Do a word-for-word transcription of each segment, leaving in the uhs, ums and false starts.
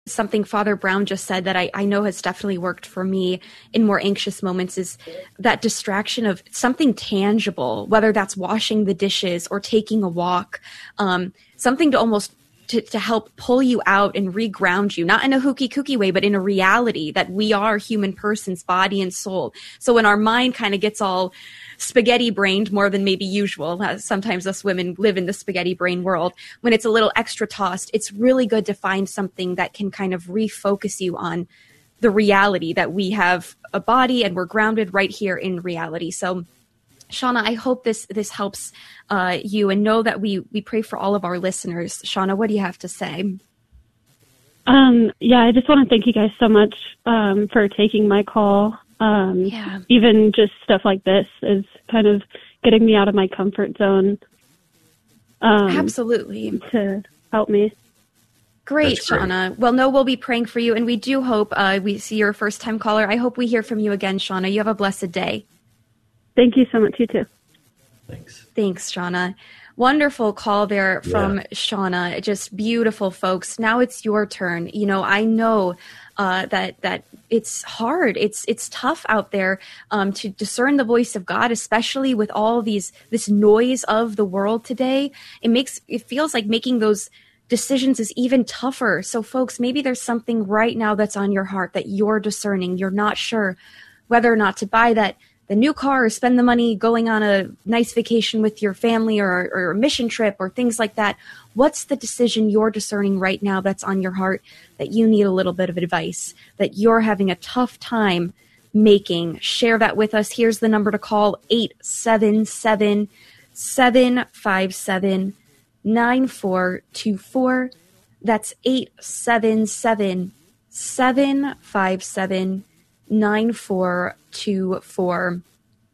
something Father Brown just said that I, I know has definitely worked for me in more anxious moments is that distraction of something tangible, whether that's washing the dishes or taking a walk, um, something to almost to, to help pull you out and reground you, not in a hooky kooky way, but in a reality that we are human persons, body and soul. So when our mind kind of gets all spaghetti brained more than maybe usual, as sometimes us women live in the spaghetti brain world, when it's a little extra tossed, it's really good to find something that can kind of refocus you on the reality that we have a body and we're grounded right here in reality. So Shauna, I hope this this helps uh, you, and know that we we pray for all of our listeners. Shauna, what do you have to say? Um, yeah, I just want to thank you guys so much um, for taking my call. Um, yeah. Even just stuff like this is kind of getting me out of my comfort zone. Um, Absolutely. To help me. Great, Shauna. Well, no, we'll be praying for you, and we do hope uh, we see you're a first-time caller. I hope we hear from you again, Shauna. You have a blessed day. Thank you so much. You too. Thanks. Thanks, Shauna. Wonderful call there from Yeah. Shauna. Just beautiful, folks. Now it's your turn. You know, I know uh, that that it's hard. It's it's tough out there um, to discern the voice of God, especially with all these this noise of the world today. It makes it feels like making those decisions is even tougher. So, folks, maybe there's something right now that's on your heart that you're discerning. You're not sure whether or not to buy that the new car or spend the money going on a nice vacation with your family or, or a mission trip or things like that. What's the decision you're discerning right now that's on your heart that you need a little bit of advice, that you're having a tough time making? Share that with us. Here's the number to call, eight seven seven, seven five seven, nine four two four. That's eight seven seven, seven five seven, nine four two four.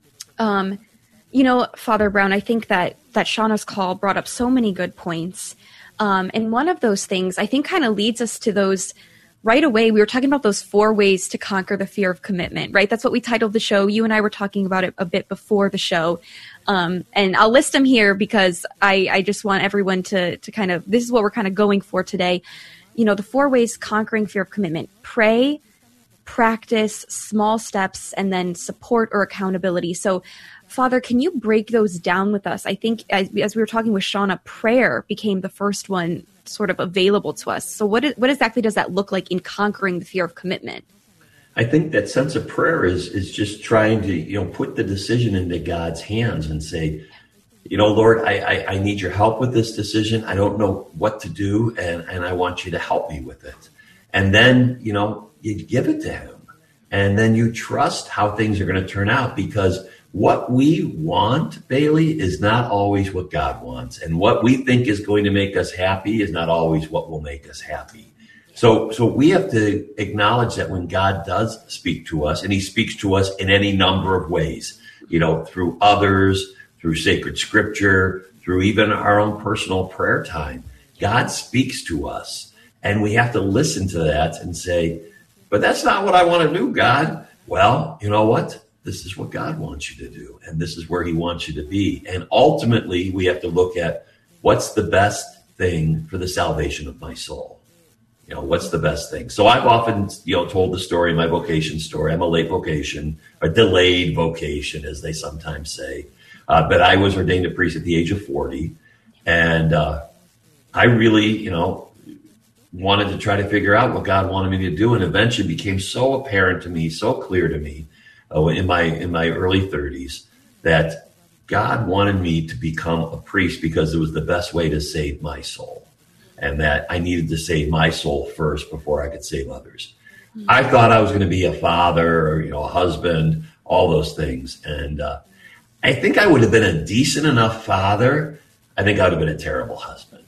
Um, you know, Father Brown, I think that, that Shauna's call brought up so many good points. Um, and one of those things I think kind of leads us to those right away. We were talking about those four ways to conquer the fear of commitment, right? That's what we titled the show. You and I were talking about it a bit before the show. Um, and I'll list them here because I, I just want everyone to, to kind of, this is what we're kind of going for today. You know, the four ways conquering fear of commitment: pray, practice, small steps, and then support or accountability. So, Father, can you break those down with us? I think as, as we were talking with Shauna, prayer became the first one sort of available to us. So what, is, what exactly does that look like in conquering the fear of commitment? I think that sense of prayer is is just trying to, you know, put the decision into God's hands and say, you know, Lord, I, I, I need your help with this decision. I don't know what to do, and, and I want you to help me with it. And then, you know, you give it to him. And then you trust how things are going to turn out, because what we want, Bailey, is not always what God wants. And what we think is going to make us happy is not always what will make us happy. So, so we have to acknowledge that when God does speak to us, and he speaks to us in any number of ways, you know, through others, through sacred scripture, through even our own personal prayer time, God speaks to us. And we have to listen to that and say, but that's not what I want to do, God. Well, you know what? This is what God wants you to do, and this is where he wants you to be. And ultimately, we have to look at what's the best thing for the salvation of my soul. You know, what's the best thing? So I've often, you know, told the story, my vocation story. I'm a late vocation, a delayed vocation, as they sometimes say. Uh, but I was ordained a priest at the age of forty. And uh, I really, you know, wanted to try to figure out what God wanted me to do. And eventually became so apparent to me, so clear to me uh, in my in my early thirties that God wanted me to become a priest because it was the best way to save my soul. And that I needed to save my soul first before I could save others. Mm-hmm. I thought I was going to be a father or, you know, a husband, all those things. And uh, I think I would have been a decent enough father. I think I would have been a terrible husband.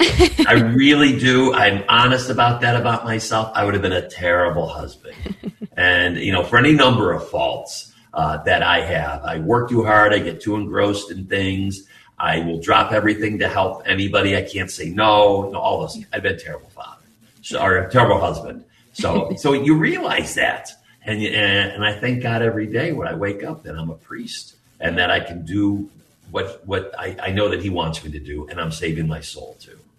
I really do. I'm honest about that about myself. I would have been a terrible husband. And, you know, for any number of faults uh, that I have, I work too hard. I get too engrossed in things. I will drop everything to help anybody. I can't say no. You know, all those. I've been a terrible father, so, or a terrible husband. So, so you realize that, and and and I thank God every day when I wake up that I'm a priest and that I can do what what I, I know that He wants me to do, and I'm saving my soul too.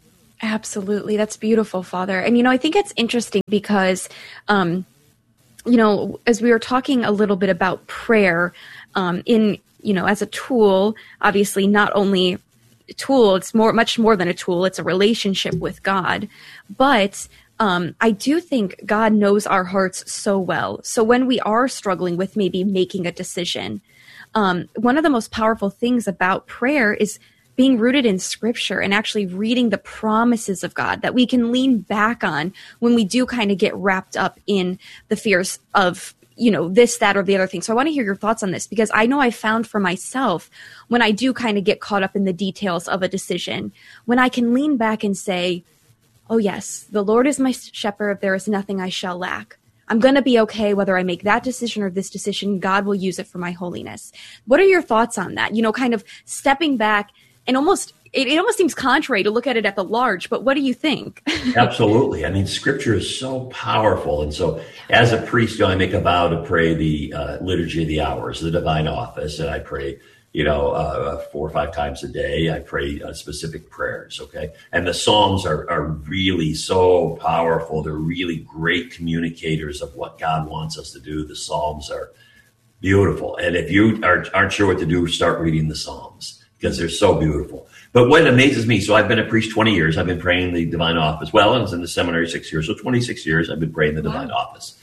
Absolutely. That's beautiful, Father. And, you know, I think it's interesting because, um, you know, as we were talking a little bit about prayer, um, in, you know, as a tool, obviously not only a tool, it's more, much more than a tool. It's a relationship with God. But um, I do think God knows our hearts so well. So when we are struggling with maybe making a decision, um, one of the most powerful things about prayer is being rooted in scripture and actually reading the promises of God that we can lean back on when we do kind of get wrapped up in the fears of, you know, this, that, or the other thing. So I want to hear your thoughts on this, because I know I found for myself when I do kind of get caught up in the details of a decision, when I can lean back and say, oh yes, the Lord is my shepherd. There is nothing I shall lack. I'm going to be okay whether I make that decision or this decision. God will use it for my holiness. What are your thoughts on that? You know, kind of stepping back. And almost, it, it almost seems contrary to look at it at the large, but what do you think? Absolutely. I mean, scripture is so powerful. And so as a priest, you know, I make a vow to pray the uh, Liturgy of the Hours, the divine office. And I pray, you know, uh, four or five times a day. I pray uh, specific prayers. Okay. And the Psalms are, are really so powerful. They're really great communicators of what God wants us to do. The Psalms are beautiful. And if you are, aren't sure what to do, start reading the Psalms, because they're so beautiful. But what amazes me, so I've been a priest twenty years. I've been praying the divine office. Well, I was in the seminary six years, so twenty-six years I've been praying the divine wow. office.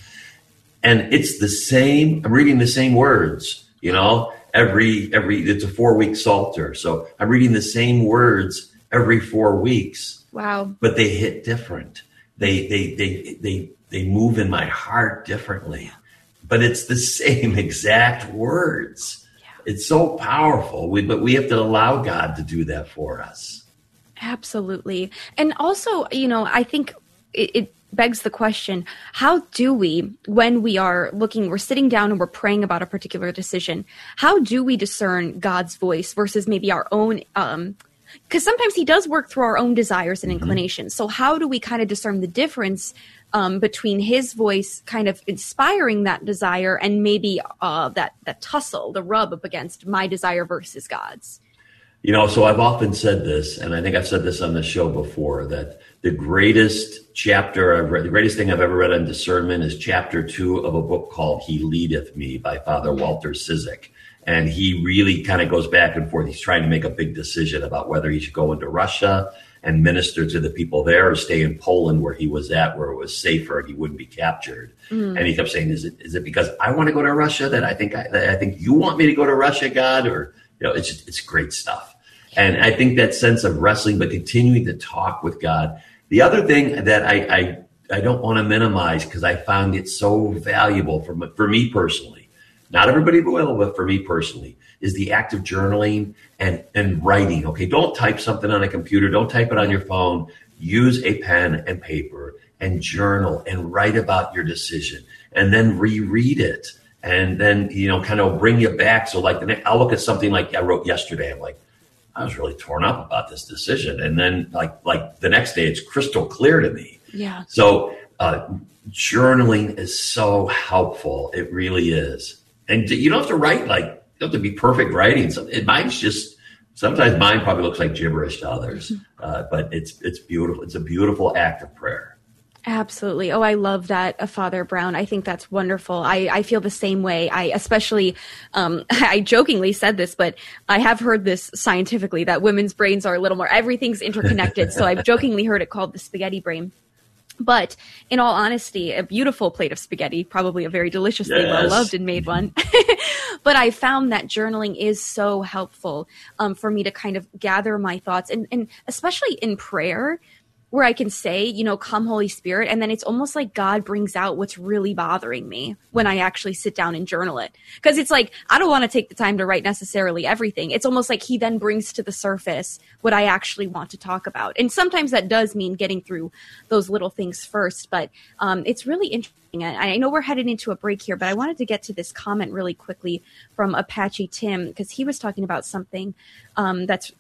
And it's the same, I'm reading the same words, you know, every, every, it's a four week Psalter. So I'm reading the same words every four weeks. Wow. But they hit different. They, they, they, they, they move in my heart differently, but it's the same exact words. It's so powerful, we, but we have to allow God to do that for us. Absolutely. And also, you know, I think it, it begs the question, how do we, when we are looking, we're sitting down and we're praying about a particular decision, how do we discern God's voice versus maybe our own, um, because sometimes he does work through our own desires and inclinations. Mm-hmm. So how do we kind of discern the difference um, between his voice kind of inspiring that desire and maybe uh, that, that tussle, the rub up against my desire versus God's? You know, so I've often said this, and I think I've said this on the show before, that the greatest chapter I've read, the greatest thing I've ever read on discernment is chapter two of a book called He Leadeth Me by Father Walter Ciszek. And he really kind of goes back and forth. He's trying to make a big decision about whether he should go into Russia and minister to the people there or stay in Poland where he was at, where it was safer and he wouldn't be captured. Mm. And he kept saying, is it is it because I want to go to Russia that I think I, that I think you want me to go to Russia, God? Or, you know, it's just, it's great stuff. And I think that sense of wrestling, but continuing to talk with God. The other thing that I I, I don't want to minimize, because I found it so valuable for, for me personally, not everybody will, but for me personally, is the act of journaling and, and writing. Okay, don't type something on a computer. Don't type it on your phone. Use a pen and paper and journal and write about your decision and then reread it. And then, you know, kind of bring you back. So like the next, I'll look at something like I wrote yesterday. I'm like, I was really torn up about this decision. And then like, like the next day, it's crystal clear to me. Yeah. So uh, journaling is so helpful. It really is. And you don't have to write like, you don't have to be perfect writing. So it, mine's just, sometimes mine probably looks like gibberish to others, uh, but it's it's beautiful. It's a beautiful act of prayer. Absolutely. Oh, I love that, uh, Father Brown. I think that's wonderful. I, I feel the same way. I especially, um, I jokingly said this, but I have heard this scientifically that women's brains are a little more, everything's interconnected. So I've jokingly heard it called the spaghetti brain. But in all honesty, a beautiful plate of spaghetti, probably a very deliciously yes. well-loved and made one. But I found that journaling is so helpful um, for me to kind of gather my thoughts. And, and especially in prayer, where I can say, you know, come Holy Spirit. And then it's almost like God brings out what's really bothering me when I actually sit down and journal it. Because it's like, I don't want to take the time to write necessarily everything. It's almost like he then brings to the surface what I actually want to talk about. And sometimes that does mean getting through those little things first. But um, it's really interesting. And I know we're headed into a break here, but I wanted to get to this comment really quickly from Apache Tim, because he was talking about something um, that's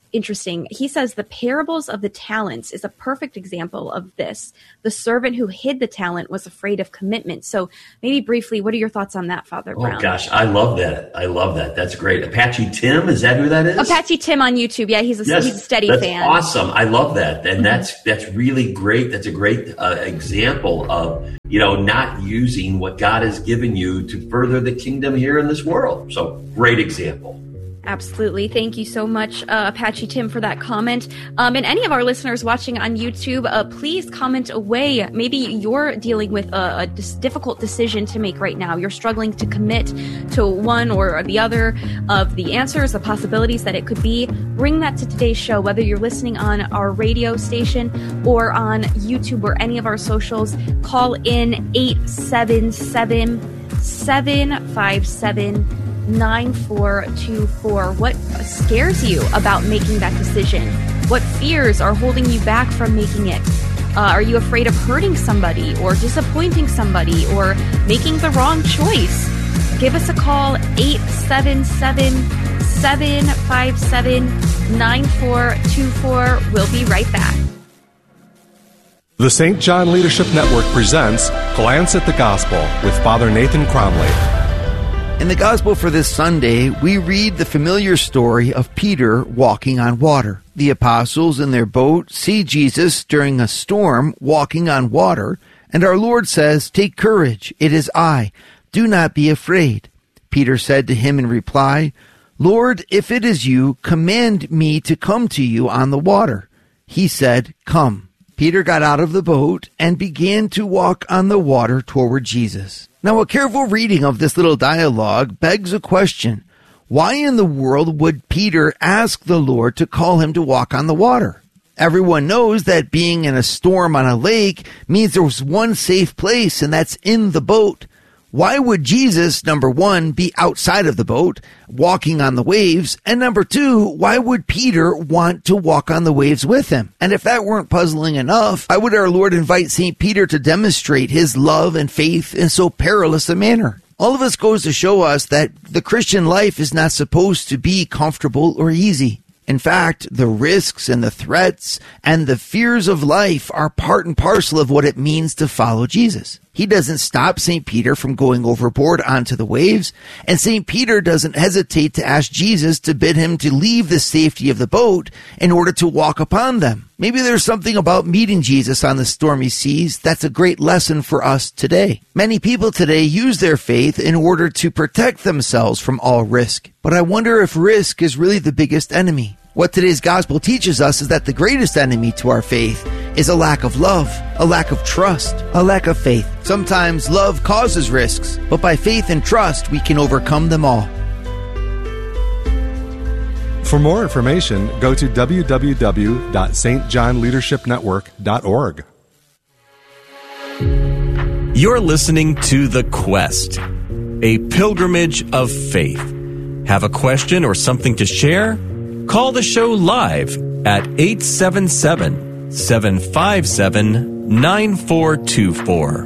interesting. He says the parables of the talents is a perfect example of this. The servant who hid the talent was afraid of commitment. So maybe briefly, what are your thoughts on that, Father Brown? Oh, gosh, I love that. I love that. That's great. Apache Tim, is that who that is? Apache Tim on YouTube. Yeah, he's a, yes, he's a steady that's fan. Awesome. I love that. And Mm-hmm. that's that's really great. That's a great uh, example of, you know, not using what God has given you to further the kingdom here in this world. So great example. Absolutely. Thank you so much, uh, Apache Tim, for that comment. Um, and any of our listeners watching on YouTube, uh, please comment away. Maybe you're dealing with a, a dis- difficult decision to make right now. You're struggling to commit to one or the other of the answers, the possibilities that it could be. Bring that to today's show, whether you're listening on our radio station or on YouTube or any of our socials. Call in eight seven seven, seven five seven, nine four two four. What scares you about making that decision? What fears are holding you back from making it? Uh, are you afraid of hurting somebody or disappointing somebody or making the wrong choice? Give us a call, eight seven seven, seven five seven, nine four two four. We'll be right back. The Saint John Leadership Network presents Glance at the Gospel with Father Nathan Cromley. In the Gospel for this Sunday, we read the familiar story of Peter walking on water. The apostles in their boat see Jesus during a storm walking on water, and our Lord says, "Take courage, it is I. Do not be afraid." Peter said to him in reply, "Lord, if it is you, command me to come to you on the water." He said, "Come." Peter got out of the boat and began to walk on the water toward Jesus. Now, a careful reading of this little dialogue begs a question. Why in the world would Peter ask the Lord to call him to walk on the water? Everyone knows that being in a storm on a lake means there's one safe place, and that's in the boat. Why would Jesus, number one, be outside of the boat, walking on the waves? And number two, why would Peter want to walk on the waves with him? And if that weren't puzzling enough, why would our Lord invite Saint Peter to demonstrate his love and faith in so perilous a manner? All of this goes to show us that the Christian life is not supposed to be comfortable or easy. In fact, the risks and the threats and the fears of life are part and parcel of what it means to follow Jesus. He doesn't stop Saint Peter from going overboard onto the waves, and Saint Peter doesn't hesitate to ask Jesus to bid him to leave the safety of the boat in order to walk upon them. Maybe there's something about meeting Jesus on the stormy seas that's a great lesson for us today. Many people today use their faith in order to protect themselves from all risk, but I wonder if risk is really the biggest enemy. What today's gospel teaches us is that the greatest enemy to our faith is a lack of love, a lack of trust, a lack of faith. Sometimes love causes risks, but by faith and trust, we can overcome them all. For more information, go to w w w dot s t john leadership network dot org. You're listening to The Quest, a pilgrimage of faith. Have a question or something to share? Call the show live at eight seven seven, seven five seven, nine four two four.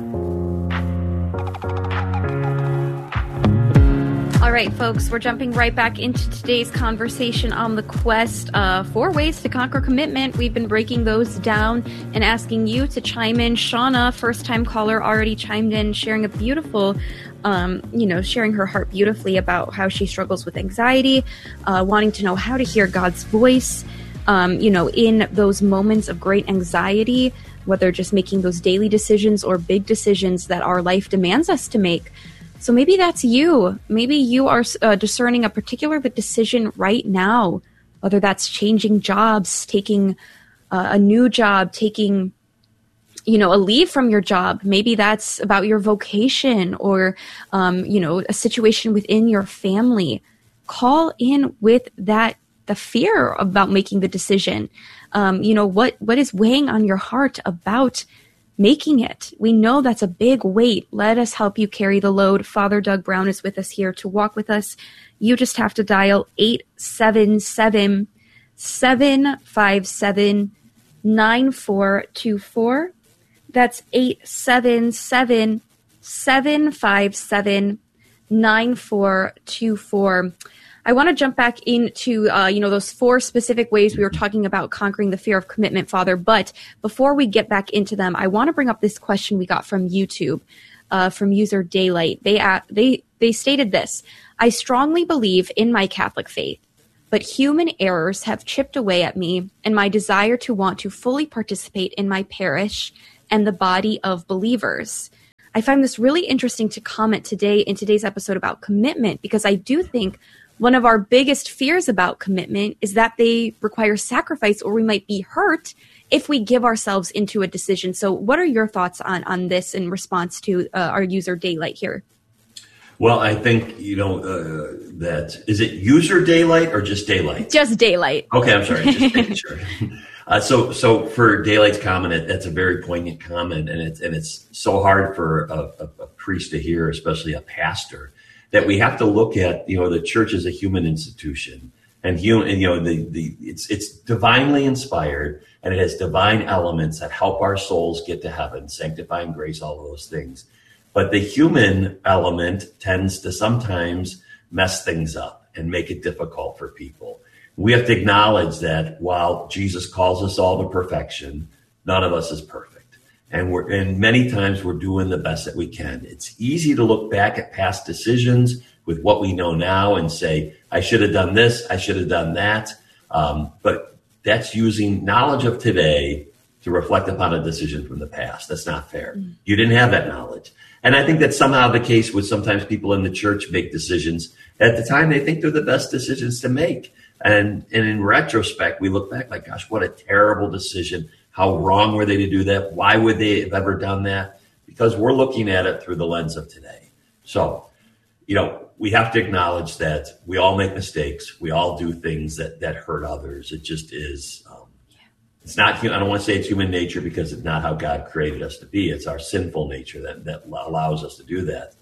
All right, folks, we're jumping right back into today's conversation on The Quest. Uh, four ways to conquer commitment. We've been breaking those down and asking you to chime in. Shauna, first-time caller, already chimed in, sharing a beautiful Um, you know, sharing her heart beautifully about how she struggles with anxiety, uh, wanting to know how to hear God's voice, um, you know, in those moments of great anxiety, whether just making those daily decisions or big decisions that our life demands us to make. So maybe that's you. Maybe you are uh, discerning a particular decision right now, whether that's changing jobs, taking uh, a new job, taking you know, a leave from your job. Maybe that's about your vocation or, um, you know, a situation within your family. Call in with that, the fear about making the decision. Um, you know, what, what is weighing on your heart about making it? We know that's a big weight. Let us help you carry the load. Father Doug Brown is with us here to walk with us. You just have to dial eight seven seven, seven five seven, nine four two four. That's eight seven seven, seven five seven, nine four two four. I want to jump back into, uh, you know, those four specific ways we were talking about conquering the fear of commitment, Father. But before we get back into them, I want to bring up this question we got from YouTube, uh, from user Daylight. They, uh, they, they stated this: I strongly believe in my Catholic faith, but human errors have chipped away at me and my desire to want to fully participate in my parish and the body of believers. I find this really interesting to comment today in today's episode about commitment, because I do think one of our biggest fears about commitment is that they require sacrifice, or we might be hurt if we give ourselves into a decision. So what are your thoughts on, on this in response to uh, our user Daylight here? Well, I think, you know, uh, that, is it user Daylight or just Daylight? Just Daylight. Okay, I'm sorry, just making sure. Uh, so, so for Daylight's comment, that's a very poignant comment, and it's and it's so hard for a, a, a priest to hear, especially a pastor, that we have to look at, you know, the church as a human institution, and human, and, you know, the the it's it's divinely inspired, and it has divine elements that help our souls get to heaven, sanctifying grace, all of those things. But the human element tends to sometimes mess things up and make it difficult for people. We have to acknowledge that while Jesus calls us all to perfection, none of us is perfect. And we're, and many times we're doing the best that we can. It's easy to look back at past decisions with what we know now and say, I should have done this, I should have done that. Um, but that's using knowledge of today to reflect upon a decision from the past. That's not fair. Mm. You didn't have that knowledge. And I think that's somehow the case with sometimes people in the church make decisions. At the time, they think they're the best decisions to make. And, and in retrospect, we look back like, gosh, what a terrible decision. How wrong were they to do that? Why would they have ever done that? Because we're looking at it through the lens of today. So, you know, we have to acknowledge that we all make mistakes. We all do things that, that hurt others. It just is, um, it's not, I don't want to say it's human nature, because it's not how God created us to be. It's our sinful nature that, that allows us to do that.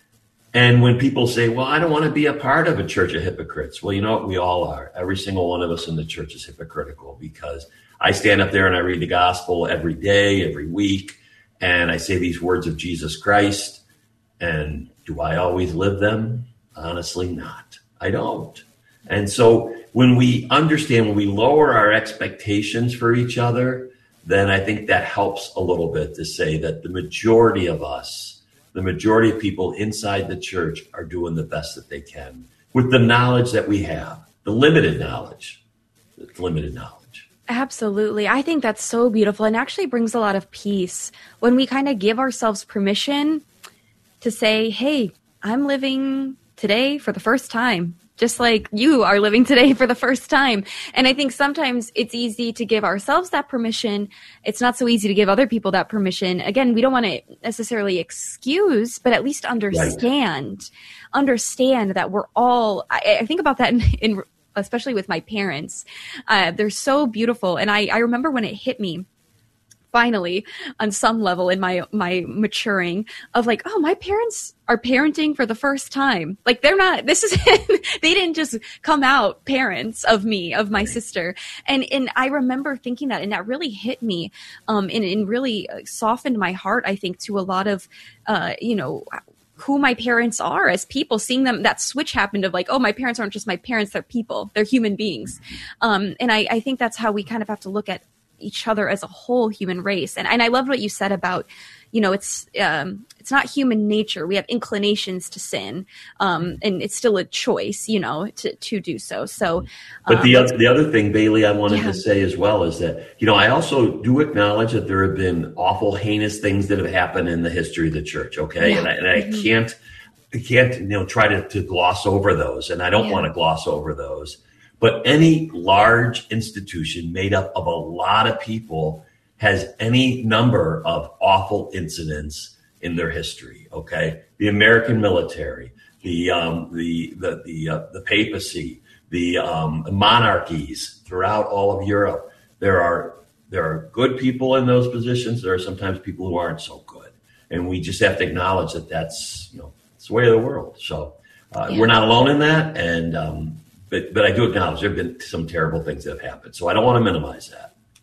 And when people say, well, I don't want to be a part of a church of hypocrites. Well, you know what? We all are. Every single one of us in the church is hypocritical, because I stand up there and I read the gospel every day, every week, and I say these words of Jesus Christ. And do I always live them? Honestly, not. I don't. And so when we understand, when we lower our expectations for each other, then I think that helps a little bit to say that the majority of us, the majority of people inside the church, are doing the best that they can with the knowledge that we have, the limited knowledge, the limited knowledge. Absolutely. I think that's so beautiful, and actually brings a lot of peace when we kind of give ourselves permission to say, hey, I'm living today for the first time, just like you are living today for the first time. And I think sometimes it's easy to give ourselves that permission. It's not so easy to give other people that permission. Again, we don't want to necessarily excuse, but at least understand, right. understand that we're all, I, I think about that in, in especially with my parents. Uh, they're so beautiful. And I, I remember when it hit me, finally, on some level in my my maturing, of like, oh, my parents are parenting for the first time. Like, they're not, this is, they didn't just come out parents of me, of my sister. And and I remember thinking that, and that really hit me, um, and, and really softened my heart, I think, to a lot of, uh, you know, who my parents are as people, seeing them, that switch happened of like, oh, my parents aren't just my parents, they're people, they're human beings. Um, and I, I think that's how we kind of have to look at each other as a whole human race. And and I loved what you said about, you know, it's um, it's not human nature. We have inclinations to sin, um, and it's still a choice, you know, to, to do so. So, but um, the other, the other thing, Bailey, I wanted yeah. to say as well is that, you know, I also do acknowledge that there have been awful, heinous things that have happened in the history of the church. Okay, yeah. and I, and I mm-hmm. can't, I can't, you know, try to, to gloss over those, and I don't yeah. want to gloss over those. But any large institution made up of a lot of people has any number of awful incidents in their history. Okay, the American military, the um, the the the, uh, the papacy, the um, monarchies throughout all of Europe. There are there are good people in those positions. There are sometimes people who aren't so good, and we just have to acknowledge that that's, you know, it's the way of the world. So uh, yeah. we're not alone in that, and um, but but I do acknowledge there have been some terrible things that have happened. So I don't want to minimize that.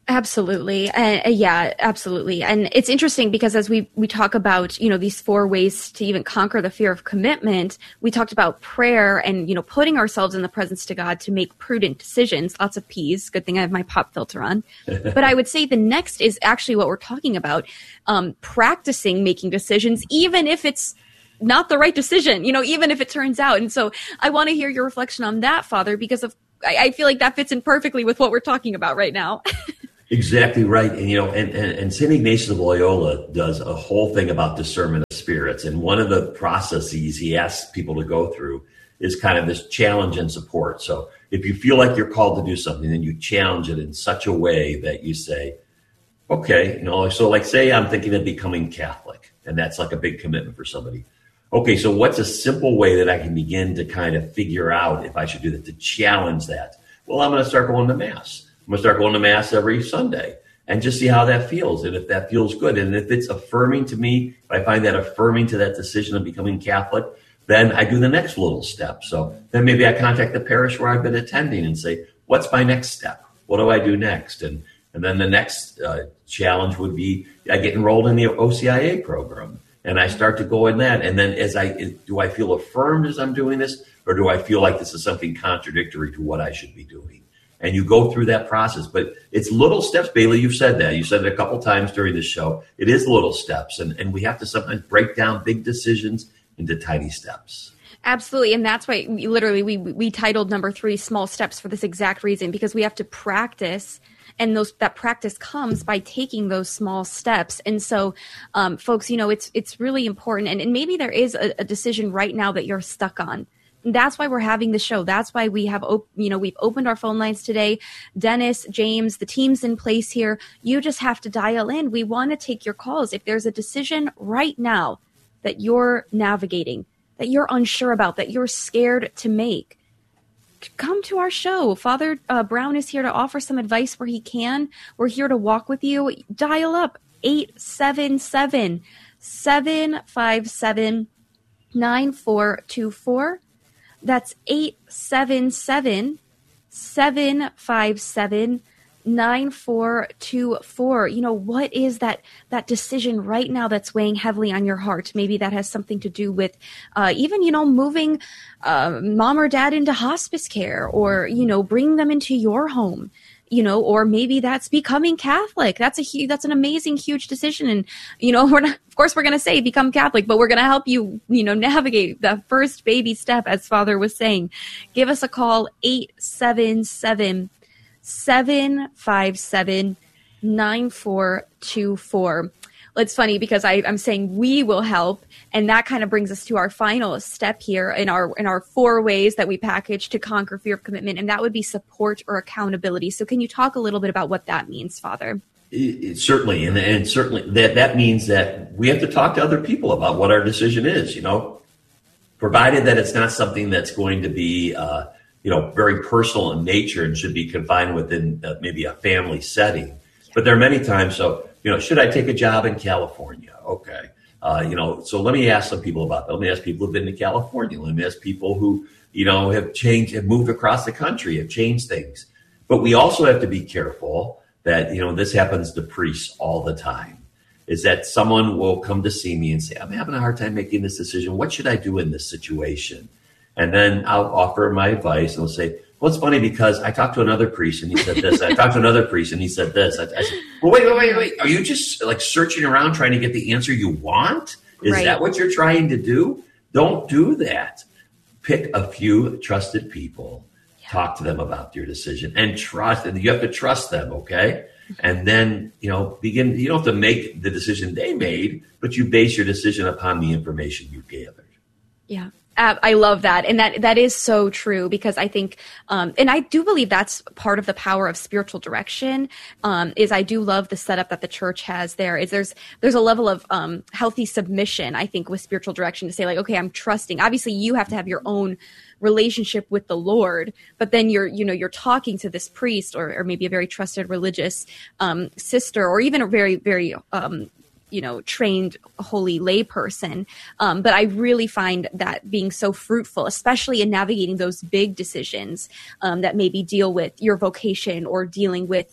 Absolutely. Uh, yeah, absolutely. And it's interesting because as we, we talk about, you know, these four ways to even conquer the fear of commitment, we talked about prayer and, you know, putting ourselves in the presence to God to make prudent decisions. Lots of P's. Good thing I have my pop filter on. But I would say the next is actually what we're talking about, um, practicing making decisions, even if it's not the right decision, you know, even if it turns out. And so I want to hear your reflection on that, Father, because of I, I feel like that fits in perfectly with what we're talking about right now. Exactly right. And, you know, and, and, and Saint Ignatius of Loyola does a whole thing about discernment of spirits. And one of the processes he asks people to go through is kind of this challenge and support. So if you feel like you're called to do something, then you challenge it in such a way that you say, okay, you know, so like say I'm thinking of becoming Catholic, and that's like a big commitment for somebody. Okay, so what's a simple way that I can begin to kind of figure out if I should do that, to challenge that? Well, I'm going to start going to Mass. I'm going to start going to Mass every Sunday and just see how that feels. And if that feels good, and if it's affirming to me, if I find that affirming to that decision of becoming Catholic, then I do the next little step. So then maybe I contact the parish where I've been attending and say, what's my next step? What do I do next? And and then the next uh, challenge would be I get enrolled in the O C I A program and I start to go in that. And then as I do I feel affirmed as I'm doing this, or do I feel like this is something contradictory to what I should be doing? And you go through that process, but it's little steps. Bailey, you've said that. You said it a couple times during the show. It is little steps, and, and we have to sometimes break down big decisions into tiny steps. Absolutely. And that's why we literally we we titled number three Small Steps for this exact reason, because we have to practice. And those that practice comes by taking those small steps. And so, um, folks, you know, it's it's really important. And, and maybe there is a, a decision right now that you're stuck on. That's why we're having the show. That's why we have, op- you know, we've opened our phone lines today. Dennis, James, the team's in place here. You just have to dial in. We want to take your calls. If there's a decision right now that you're navigating, that you're unsure about, that you're scared to make, come to our show. Father uh, Brown is here to offer some advice where he can. We're here to walk with you. Dial up eight seven seven, seven five seven, nine four two four. That's eight seven seven, seven five seven, nine four two four. You know, what is that that decision right now that's weighing heavily on your heart? Maybe that has something to do with uh, even, you know, moving uh, mom or dad into hospice care, or, you know, bringing them into your home. You know, or maybe that's becoming Catholic. That's a huge, that's an amazing, huge decision. And, you know, we're not, of course, we're going to say become Catholic, but we're going to help you, you know, navigate the first baby step, as Father was saying. Give us a call, eight seven seven, seven five seven, nine four two four. It's funny because I, I'm saying we will help, and that kind of brings us to our final step here in our in our four ways that we package to conquer fear of commitment, and that would be support or accountability. So can you talk a little bit about what that means, Father? It, it, certainly, and, and certainly that, that means that we have to talk to other people about what our decision is, you know, provided that it's not something that's going to be, uh, you know, very personal in nature and should be confined within uh, maybe a family setting. Yeah. But there are many times, so, you know, should I take a job in California? Okay. Uh, you know, so let me ask some people about that. Let me ask people who've been to California. Let me ask people who, you know, have changed, have moved across the country, have changed things. But we also have to be careful that, you know, this happens to priests all the time, is that someone will come to see me and say, I'm having a hard time making this decision. What should I do in this situation? And then I'll offer my advice, and they'll say, well, it's funny because I talked to another priest and he said this. I talked to another priest and he said this. I, I said, well, wait, wait, wait, wait. Are you just like searching around trying to get the answer you want? Is right. that what you're trying to do? Don't do that. Pick a few trusted people, yeah. talk to them about your decision, and trust. And you have to trust them, okay? And then, you know, begin. You don't have to make the decision they made, but you base your decision upon the information you gathered. Yeah. Uh, I love that. And that, that is so true, because I think, um, and I do believe that's part of the power of spiritual direction, um, is I do love the setup that the church has there. Is there's, there's a level of, um, healthy submission, I think, with spiritual direction, to say like, okay, I'm trusting. Obviously you have to have your own relationship with the Lord, but then you're, you know, you're talking to this priest, or, or maybe a very trusted religious, um, sister, or even a very, very, um, you know, trained holy lay person. Um, but I really find that being so fruitful, especially in navigating those big decisions um, that maybe deal with your vocation or dealing with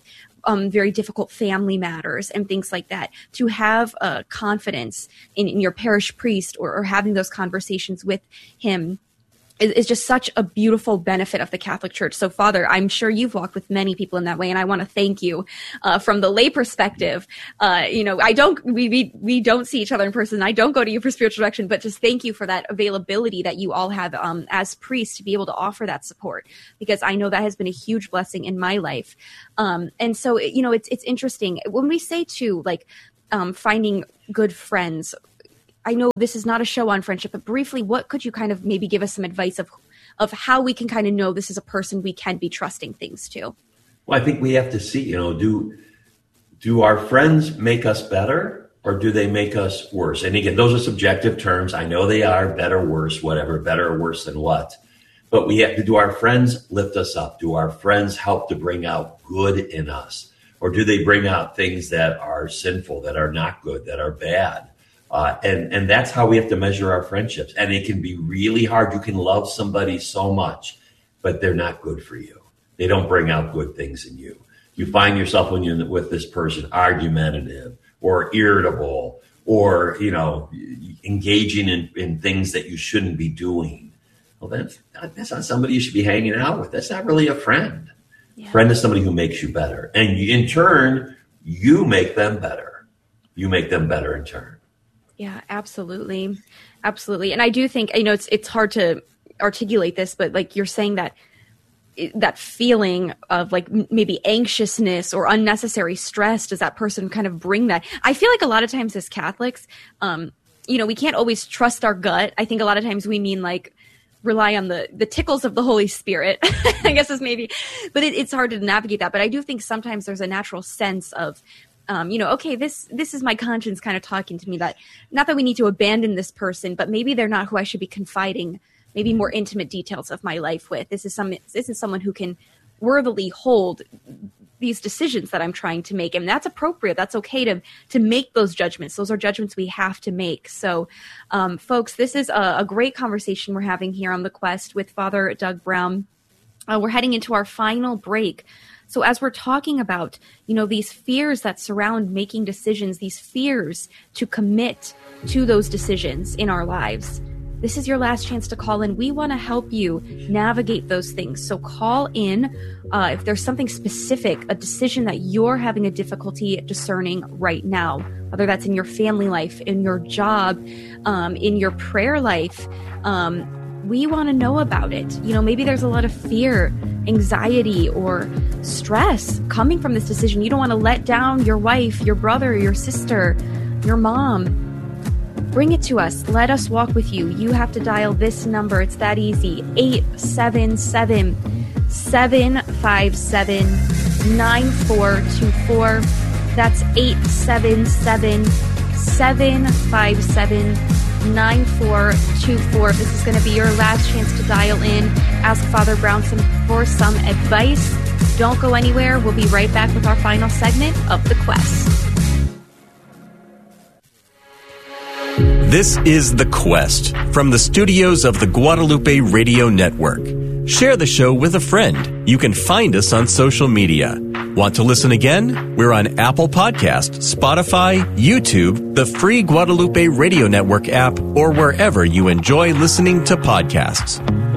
um, very difficult family matters and things like that, to have uh, confidence in, in your parish priest or, or having those conversations with him is just such a beautiful benefit of the Catholic Church. So, Father, I'm sure you've walked with many people in that way, and I want to thank you uh, from the lay perspective. Uh, you know, I don't, we, we we don't see each other in person. I don't go to you for spiritual direction, but just thank you for that availability that you all have um, as priests to be able to offer that support, because I know that has been a huge blessing in my life. Um, and so, you know, it's it's interesting when we say too, like um, finding good friends. I know this is not a show on friendship, but briefly, what could you kind of maybe give us some advice of of how we can kind of know this is a person we can be trusting things to? Well, I think we have to see, you know, do do our friends make us better, or do they make us worse? And again, those are subjective terms. I know they are better, worse, whatever, better or worse than what. But we have to, do our friends lift us up? Do our friends help to bring out good in us? Or do they bring out things that are sinful, that are not good, that are bad? Uh, and, and that's how we have to measure our friendships. And it can be really hard. You can love somebody so much, but they're not good for you. They don't bring out good things in you. You find yourself, when you're with this person, argumentative or irritable, or, you know, engaging in, in things that you shouldn't be doing. Well, that's, that's not somebody you should be hanging out with. That's not really a friend. Yeah. Friend is somebody who makes you better. And you, in turn, you make them better. You make them better in turn. Yeah, absolutely. Absolutely. And I do think, you know, it's it's hard to articulate this, but like you're saying that that feeling of like maybe anxiousness or unnecessary stress, does that person kind of bring that? I feel like a lot of times as Catholics, um, you know, we can't always trust our gut. I think a lot of times we mean like rely on the, the tickles of the Holy Spirit, I guess is maybe, but it, it's hard to navigate that. But I do think sometimes there's a natural sense of, Um, you know, okay, this this is my conscience kind of talking to me, that not that we need to abandon this person, but maybe they're not who I should be confiding maybe more intimate details of my life with. This is some this is someone who can worthily hold these decisions that I'm trying to make, and that's appropriate. That's okay to to make those judgments. Those are judgments we have to make. So, um, folks, this is a, a great conversation we're having here on The Quest with Father Doug Brown. Uh, we're heading into our final break. So as we're talking about, you know, these fears that surround making decisions, these fears to commit to those decisions in our lives, this is your last chance to call in. We want to help you navigate those things. So call in uh, if there's something specific, a decision that you're having a difficulty discerning right now, whether that's in your family life, in your job, um, in your prayer life. Um, we want to know about it. You know, maybe there's a lot of fear, anxiety, or stress coming from this decision. You don't want to let down your wife, your brother, your sister, your mom. Bring it to us. Let us walk with you. You have to dial this number. It's that easy. eight seven seven, seven five seven, nine four two four. That's eight seven seven, seven five seven, nine four two four. This is going to be your last chance to dial in. Ask Father Brownson for some advice. Don't go anywhere. We'll be right back with our final segment of The Quest. This is The Quest from the studios of the Guadalupe Radio Network. Share the show with a friend. You can find us on social media. Want to listen again? We're on Apple Podcasts, Spotify, YouTube, the free Guadalupe Radio Network app, or wherever you enjoy listening to podcasts.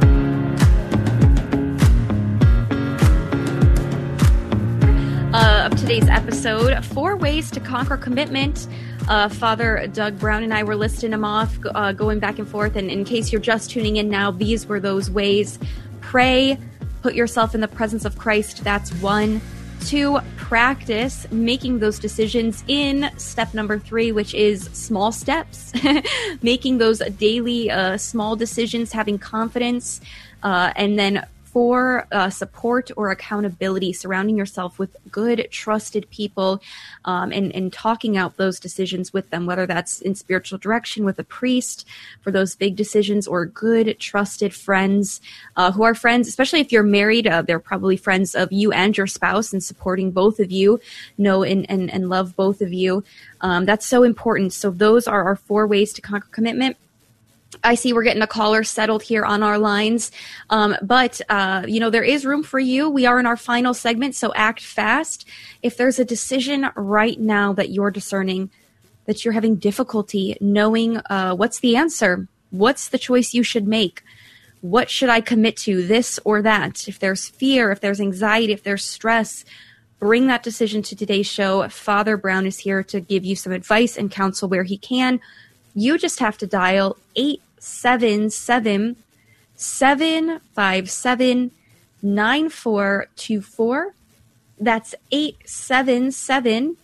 Uh, of today's episode, Four Ways to Conquer Commitment. Uh, Father Doug Brown and I were listing them off, uh, going back and forth. And in case you're just tuning in now, these were those ways. Pray, put yourself in the presence of Christ. That's one. Two, practice making those decisions in step number three, which is small steps. Making those daily uh, small decisions, having confidence. Uh, and then four, uh, support or accountability, surrounding yourself with good, trusted people, um, and, and talking out those decisions with them, whether that's in spiritual direction with a priest for those big decisions, or good, trusted friends uh, who are friends, especially if you're married, uh, they're probably friends of you and your spouse, and supporting both of you, know and, and, and love both of you. Um, that's so important. So those are our four ways to conquer commitment. I see we're getting a caller settled here on our lines. Um, but, uh, you know, there is room for you. We are in our final segment, so act fast. If there's a decision right now that you're discerning, that you're having difficulty knowing uh, what's the answer, what's the choice you should make, what should I commit to, this or that? If there's fear, if there's anxiety, if there's stress, bring that decision to today's show. Father Brown is here to give you some advice and counsel where he can. You just have to dial eight seven seven, seven five seven, nine four two four. That's eight seven seven,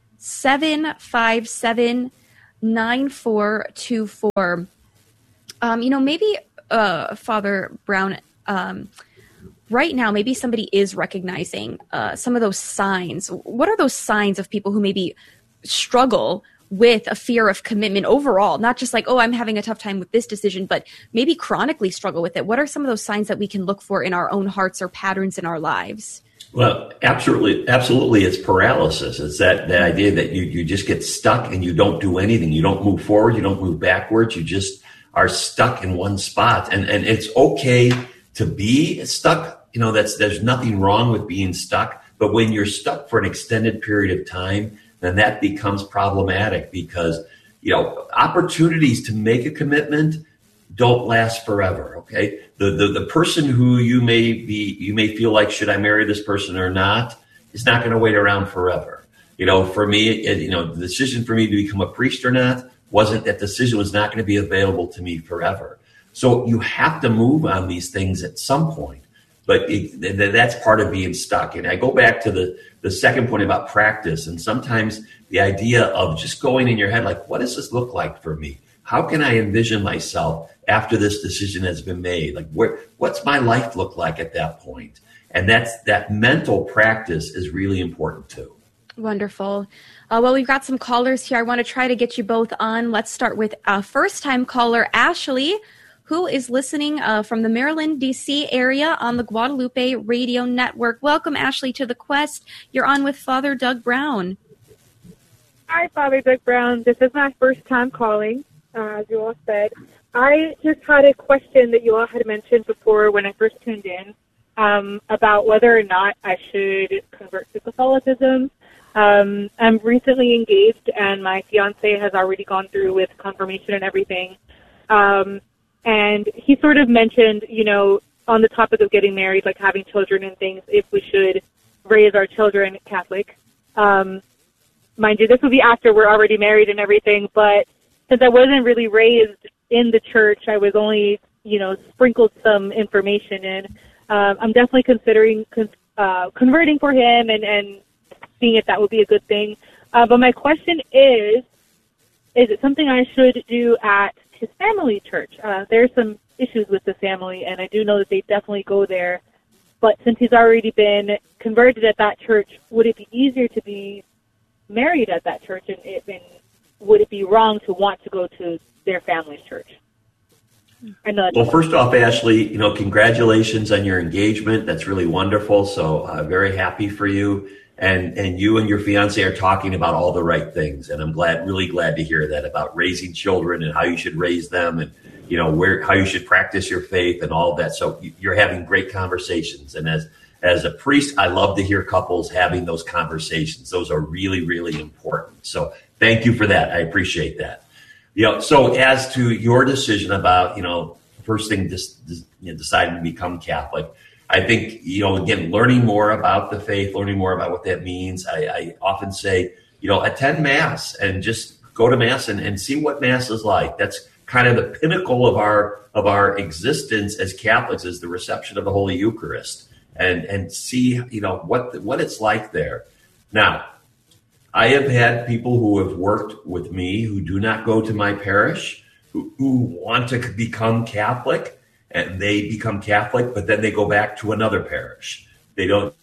seven five seven, nine four two four. Um, you know, maybe, uh, Father Brown, um, right now, maybe somebody is recognizing uh, some of those signs. What are those signs of people who maybe struggle with a fear of commitment overall? Not just like, oh, I'm having a tough time with this decision, but maybe chronically struggle with it. What are some of those signs that we can look for in our own hearts or patterns in our lives? Well, absolutely, absolutely, it's paralysis. It's that, that idea that you, you just get stuck and you don't do anything. You don't move forward. You don't move backwards. You just are stuck in one spot. And, and it's okay to be stuck. You know, that's, there's nothing wrong with being stuck. But when you're stuck for an extended period of time, then that becomes problematic because, you know, opportunities to make a commitment don't last forever. Okay. The, the, the person who you may be, you may feel like, should I marry this person or not, is not going to wait around forever. You know, for me, it, you know, the decision for me to become a priest or not wasn't, that decision was not going to be available to me forever. So you have to move on these things at some point, but it, that's part of being stuck. And I go back to the, the second point about practice. And sometimes the idea of just going in your head, like, what does this look like for me? How can I envision myself after this decision has been made? Like, where, what's my life look like at that point? And that's, that mental practice is really important too. Wonderful. Uh, well, we've got some callers here. I want to try to get you both on. Let's start with a first-time caller, Ashley, who is listening uh, from the Maryland, D C area on the Guadalupe Radio Network. Welcome, Ashley, to The Quest. You're on with Father Doug Brown. Hi, Father Doug Brown. This is my first time calling, uh, as you all said. I just had a question that you all had mentioned before when I first tuned in um, about whether or not I should convert to Catholicism. Um, I'm recently engaged, and my fiance has already gone through with confirmation and everything. Um, and he sort of mentioned, you know, on the topic of getting married, like having children and things, if we should raise our children Catholic. Um, mind you, this would be after we're already married and everything, but since I wasn't really raised in the church, I was only, you know, sprinkled some information in. Um, I'm definitely considering con- uh, converting for him and, and seeing if that would be a good thing. Uh, but my question is, is it something I should do at his family church? Uh, there's some issues with the family, and I do know that they definitely go there. But since he's already been converted at that church, would it be easier to be married at that church? And, it, and would it be wrong to want to go to their family's church? I know. Well, first off, Ashley, you know, congratulations on your engagement. That's really wonderful. So uh, very happy for you. And and you and your fiance are talking about all the right things. And I'm glad, really glad to hear that about raising children and how you should raise them and, you know, where, how you should practice your faith and all of that. So you're having great conversations. And as, as a priest, I love to hear couples having those conversations. Those are really, really important. So thank you for that. I appreciate that. You know, so as to your decision about, you know, first thing, just, just you know, deciding to become Catholic, I think, you know, again, learning more about the faith, learning more about what that means. I, I often say, you know, attend Mass and just go to Mass and, and see what Mass is like. That's kind of the pinnacle of our of our existence as Catholics, is the reception of the Holy Eucharist, and and see, you know, what what it's like there. Now, I have had people who have worked with me who do not go to my parish, who, who want to become Catholic. And they become Catholic, but then they go back to another parish. They don't.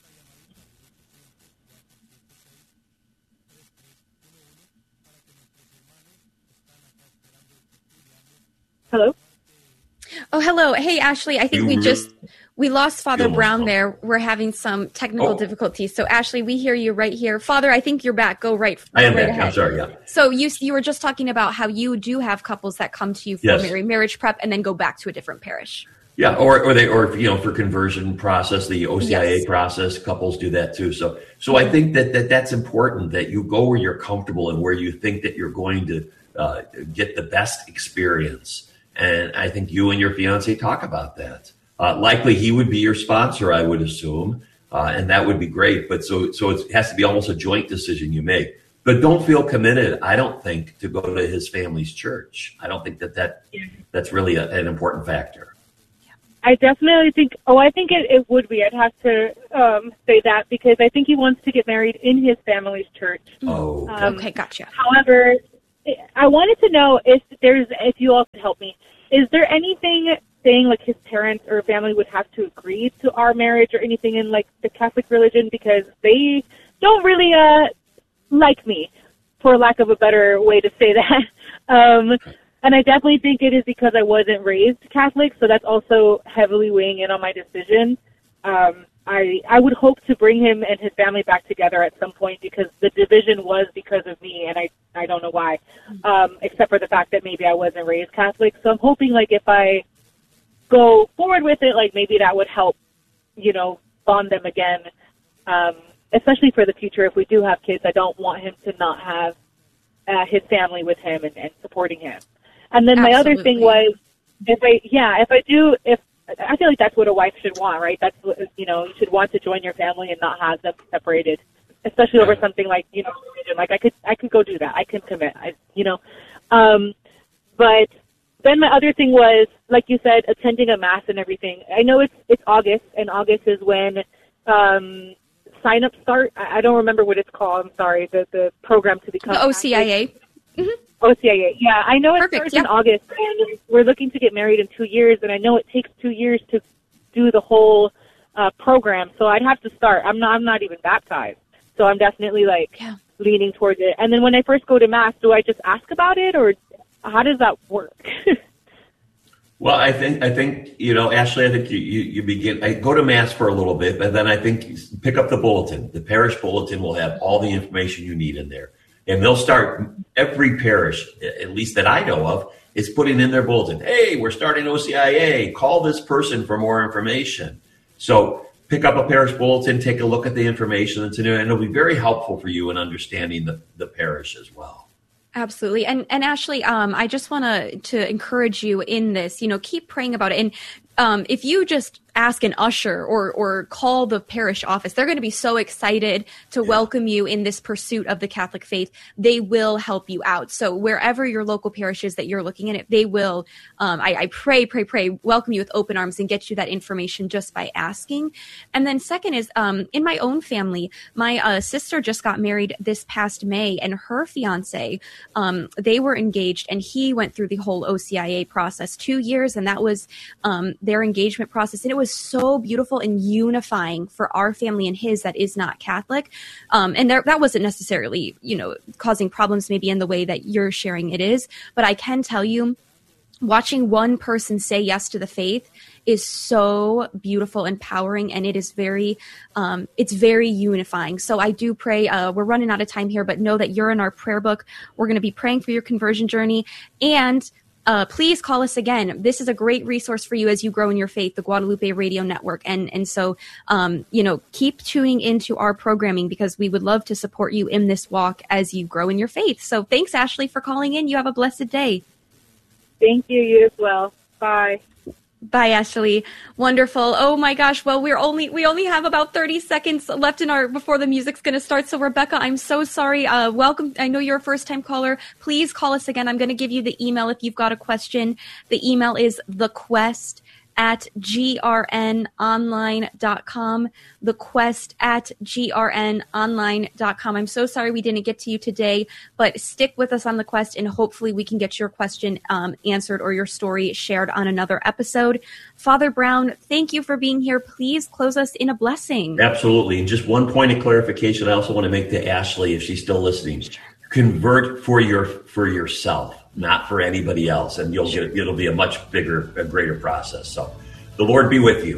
Hello? Oh, hello. Hey, Ashley, I think we just We lost Father Feel most Brown comfortable. there. We're having some technical Oh. difficulties. So Ashley, we hear you right here. Father, I think you're back. Go right. I am right back. ahead. I'm sorry. Yeah. So you you were just talking about how you do have couples that come to you for Yes. marriage, marriage prep and then go back to a different parish. Yeah, or or they or you know for conversion process, the O C I A Yes. process, couples do that too. So so I think that, that that's important, that you go where you're comfortable and where you think that you're going to uh, get the best experience. And I think you and your fiance talk about that. Uh, likely he would be your sponsor, I would assume, uh, and that would be great. But so so it has to be almost a joint decision you make. But don't feel committed, I don't think, to go to his family's church. I don't think that, that that's really a, an important factor. I definitely think, oh, I think it, it would be. I'd have to um, say that because I think he wants to get married in his family's church. Oh, okay. Um, Okay, gotcha. However, I wanted to know if there's, if you all could help me, is there anything saying like his parents or family would have to agree to our marriage or anything in like the Catholic religion, because they don't really uh, like me, for lack of a better way to say that. um, And I definitely think it is because I wasn't raised Catholic, so that's also heavily weighing in on my decision. Um, I I would hope to bring him and his family back together at some point, because the division was because of me, and I, I don't know why, um, except for the fact that maybe I wasn't raised Catholic. So I'm hoping, like, if I go forward with it, like, maybe that would help, you know, bond them again, um, especially for the future. If we do have kids, I don't want him to not have uh, his family with him and, and supporting him. And then my other thing was, if I, yeah, if I do, if, I feel like that's what a wife should want, right? That's what, you know, you should want to join your family and not have them separated, especially over something like, you know, like I could, I could go do that. I can commit, I, you know. Um, but then my other thing was, like you said, attending a mass and everything. I know it's, it's August, and August is when, um, sign-ups start. I, I don't remember what it's called. I'm sorry. The, the program to become The O C I A. Mm-hmm. O C I A, yeah. I know it Perfect, starts yeah. in August, and we're looking to get married in two years, and I know it takes two years to do the whole uh, program, so I'd have to start. I'm not I'm not even baptized, so I'm definitely, like, Yeah. leaning towards it. And then when I first go to Mass, do I just ask about it, or how does that work? Well, I think, I think, you know, Ashley, I think you, you, you begin, I go to Mass for a little bit, but then I think you pick up the bulletin. The parish bulletin will have all the information you need in there. And they'll start, every parish, at least that I know of, is putting in their bulletin, hey, we're starting O C I A, call this person for more information. So pick up a parish bulletin, take a look at the information that's in there, and it'll be very helpful for you in understanding the, the parish as well. Absolutely. And and Ashley, um, I just want to to encourage you in this, you know, keep praying about it. And um, if you just ask an usher or or call the parish office, they're going to be so excited to welcome you in this pursuit of the Catholic faith. They will help you out. So wherever your local parish is that you're looking at it, they will, um, I, I pray, pray, pray, welcome you with open arms and get you that information just by asking. And then second is, um, in my own family, my uh, sister just got married this past May, and her fiance, um, they were engaged, and he went through the whole O C I A process, two years, and that was um, their engagement process. And it was so beautiful and unifying for our family and his that is not Catholic. Um, and there, that wasn't necessarily, you know, causing problems maybe in the way that you're sharing it is. But I can tell you, watching one person say yes to the faith is so beautiful, empowering, and it is very, um, it's very unifying. So I do pray, uh, we're running out of time here, but know that you're in our prayer book. We're going to be praying for your conversion journey, and Uh, please call us again. This is a great resource for you as you grow in your faith, the Guadalupe Radio Network. And and so, um, you know, keep tuning into our programming, because we would love to support you in this walk as you grow in your faith. So thanks, Ashley, for calling in. You have a blessed day. Thank you, you as well. Bye. Bye, Ashley. Wonderful. Oh my gosh. Well, we're only, we only have about thirty seconds left in our, before the music's going to start. So Rebecca, I'm so sorry. Uh, welcome. I know you're a first time caller. Please call us again. I'm going to give you the email if you've got a question. The email is the quest at g r n online dot com, the quest at g r n online dot com. I'm so sorry we didn't get to you today, but stick with us on the quest, and hopefully we can get your question um, answered or your story shared on another episode. Father Brown, thank you for being here. Please close us in a blessing. Absolutely. And just one point of clarification I also want to make to Ashley, if she's still listening. Convert for your for yourself, not for anybody else, and you'll get it'll be a much bigger, a greater process. So the Lord be with you.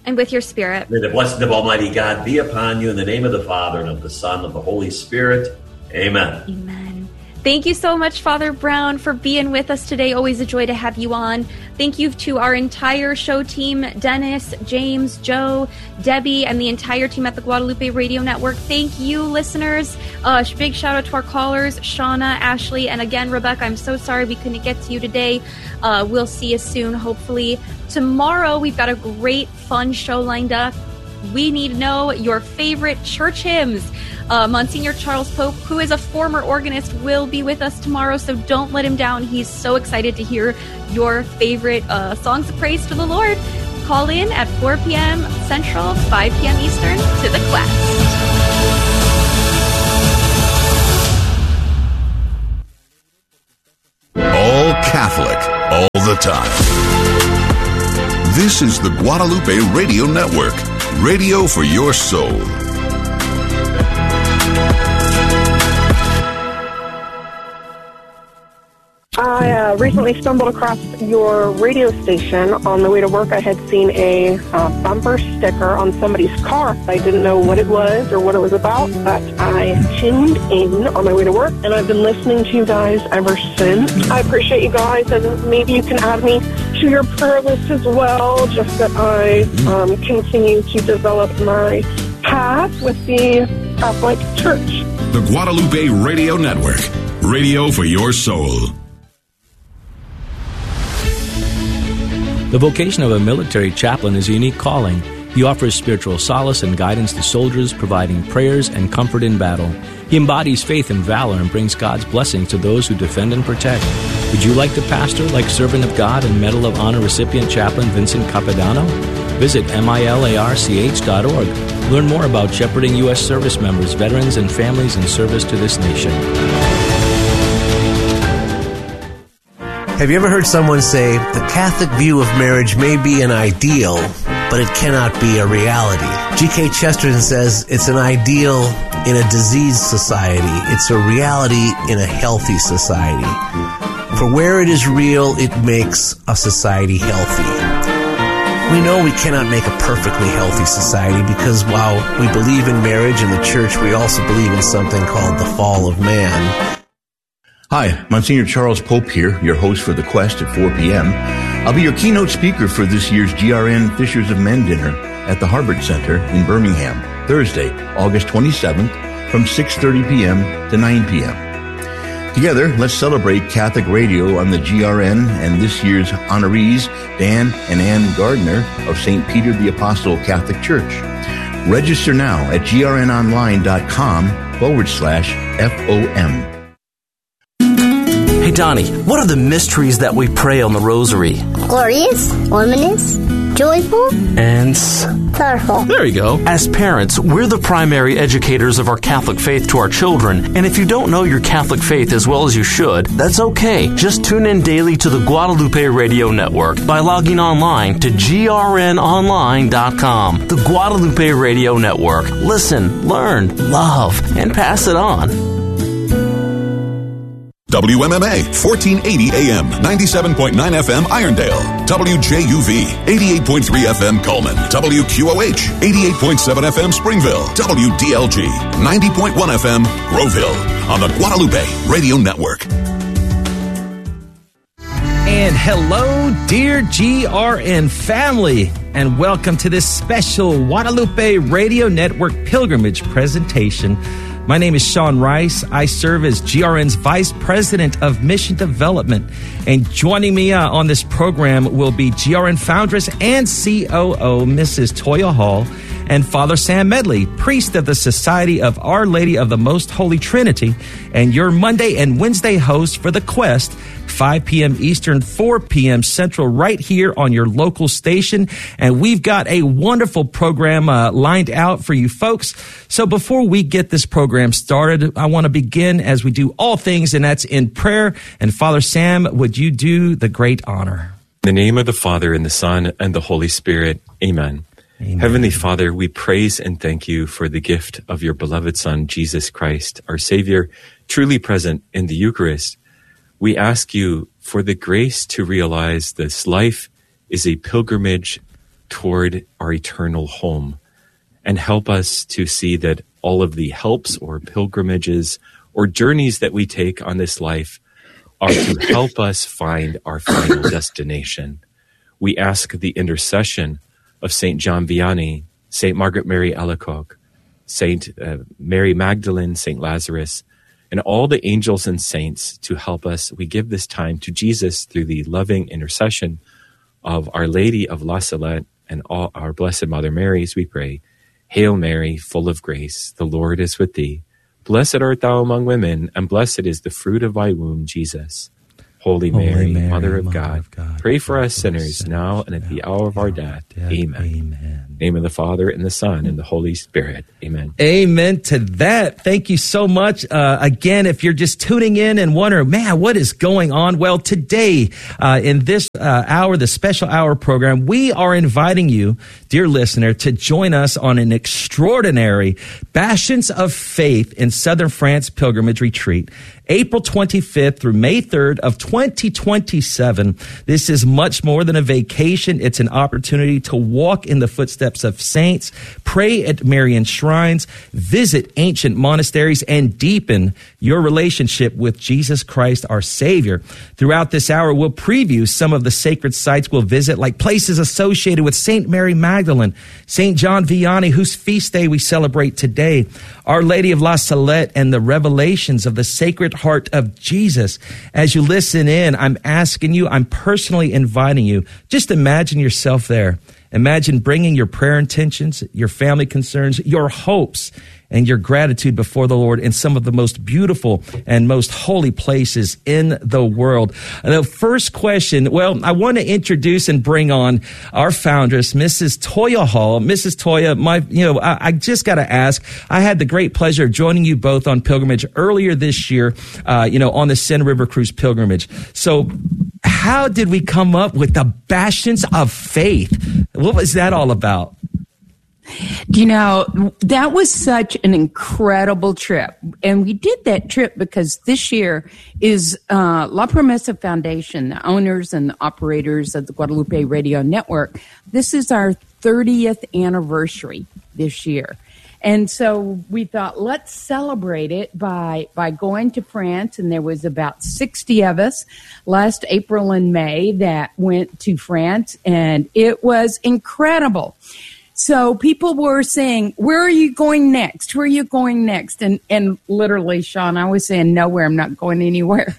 And with your spirit. May the blessing of Almighty God be upon you in the name of the Father, and of the Son, and of the Holy Spirit. Amen. Amen. Thank you so much, Father Brown, for being with us today. Always a joy to have you on. Thank you to our entire show team, Dennis, James, Joe, Debbie, and the entire team at the Guadalupe Radio Network. Thank you, listeners. Uh, big shout out to our callers, Shauna, Ashley, and again, Rebecca, I'm so sorry we couldn't get to you today. Uh, we'll see you soon, hopefully. Tomorrow, we've got a great, fun show lined up. We need to know your favorite church hymns. Uh, Monsignor Charles Pope, who is a former organist, will be with us tomorrow, so don't let him down. He's so excited to hear your favorite uh, songs of praise to the Lord. Call in at four p.m. Central, five p.m. Eastern to The Quest. All Catholic, all the time. This is the Guadalupe Radio Network, radio for your soul. I uh, recently stumbled across your radio station. On the way to work, I had seen a uh, bumper sticker on somebody's car. I didn't know what it was or what it was about, but I tuned in on my way to work, and I've been listening to you guys ever since. I appreciate you guys, and maybe you can add me to your prayer list as well, just that I um, continue to develop my path with the Catholic Church. The Guadalupe Radio Network, radio for your soul. The vocation of a military chaplain is a unique calling. He offers spiritual solace and guidance to soldiers, providing prayers and comfort in battle. He embodies faith and valor and brings God's blessings to those who defend and protect. Would you like to pastor like Servant of God and Medal of Honor recipient Chaplain Vincent Capodanno? Visit milarch dot org. Learn more about shepherding U S service members, veterans, and families in service to this nation. Have you ever heard someone say, the Catholic view of marriage may be an ideal, but it cannot be a reality? G K Chesterton says it's an ideal in a diseased society. It's a reality in a healthy society. For where it is real, it makes a society healthy. We know we cannot make a perfectly healthy society because while we believe in marriage in the church, we also believe in something called the fall of man. Hi, Monsignor Charles Pope here, your host for The Quest at four p.m. I'll be your keynote speaker for this year's G R N Fishers of Men dinner at the Harvard Center in Birmingham, Thursday, August twenty-seventh, from six thirty p.m. to nine p.m. Together, let's celebrate Catholic radio on the G R N and this year's honorees, Dan and Ann Gardner of Saint Peter the Apostle Catholic Church. Register now at grnonline.com forward slash FOM. Hey, Donnie, what are the mysteries that we pray on the Rosary? Glorious, luminous, joyful, and powerful. There you go. As parents, we're the primary educators of our Catholic faith to our children. And if you don't know your Catholic faith as well as you should, that's okay. Just tune in daily to the Guadalupe Radio Network by logging online to G R N online dot com. The Guadalupe Radio Network. Listen, learn, love, and pass it on. W M M A, fourteen eighty A M, ninety-seven point nine F M Irondale. W J U V, eighty-eight point three F M Coleman. W Q O H, eighty-eight point seven F M Springville. W D L G, ninety point one F M Groveville. On the Guadalupe Radio Network. And hello, dear G R N family, and welcome to this special Guadalupe Radio Network pilgrimage presentation. My name is Sean Rice. I serve as G R N's Vice President of Mission Development. And joining me uh, on this program will be G R N foundress and C O O, Missus Toya Hall, and Father Sam Medley, priest of the Society of Our Lady of the Most Holy Trinity, and your Monday and Wednesday host for The Quest, five p.m. Eastern, four p.m. Central, right here on your local station. And we've got a wonderful program uh, lined out for you folks. So before we get this program started, I want to begin as we do all things, and that's in prayer. And Father Sam, would you do the great honor? In the name of the Father, and the Son, and the Holy Spirit. Amen. Amen. Heavenly Father, we praise and thank you for the gift of your beloved Son, Jesus Christ, our Savior, truly present in the Eucharist. We ask you for the grace to realize this life is a pilgrimage toward our eternal home. And help us to see that all of the helps or pilgrimages or journeys that we take on this life are to help us find our final destination. We ask the intercession of Saint John Vianney, Saint Margaret Mary Alacoque, Saint uh, Mary Magdalene, Saint Lazarus, and all the angels and saints to help us. We give this time to Jesus through the loving intercession of Our Lady of La Salette and all our Blessed Mother Mary, as we pray. Hail Mary, full of grace, the Lord is with thee. Blessed art thou among women, and blessed is the fruit of thy womb, Jesus. Holy, Holy Mary, Mary, Mother, of, Mother God, of God, pray for us sinners, sinners now and at the hour of our death. death. Amen. Amen. Name of the Father, and the Son, and the Holy Spirit. Amen. Amen to that. Thank you so much. Uh, again, if you're just tuning in and wondering, man, what is going on? Well, today, uh, in this uh, hour, the special hour program, we are inviting you, dear listener, to join us on an extraordinary Bastions of Faith in Southern France pilgrimage retreat. April twenty-fifth through May third of twenty twenty-seven. This is much more than a vacation. It's an opportunity to walk in the footsteps of saints, pray at Marian shrines, visit ancient monasteries, and deepen your relationship with Jesus Christ, our Savior. Throughout this hour, we'll preview some of the sacred sites we'll visit, like places associated with Saint Mary Magdalene, Saint John Vianney, whose feast day we celebrate today, Our Lady of La Salette, and the revelations of the Sacred Heart of Jesus. As you listen in, I'm asking you, I'm personally inviting you, just imagine yourself there. Imagine bringing your prayer intentions, your family concerns, your hopes, and your gratitude before the Lord in some of the most beautiful and most holy places in the world. The first question, well, I want to introduce and bring on our foundress, Missus Toya Hall. Missus Toya, my, you know, I, I just got to ask, I had the great pleasure of joining you both on pilgrimage earlier this year, uh, you know, on the Seine River Cruise pilgrimage. So how did we come up with the Bastions of Faith? What was that all about? You know, that was such an incredible trip. And we did that trip because this year is uh, La Promesa Foundation, the owners and the operators of the Guadalupe Radio Network. This is our thirtieth anniversary this year. And so we thought, let's celebrate it by by going to France. And there was about sixty of us last April and May that went to France. And it was incredible. So people were saying, where are you going next? Where are you going next? And and literally, Sean, I was saying, nowhere. I'm not going anywhere.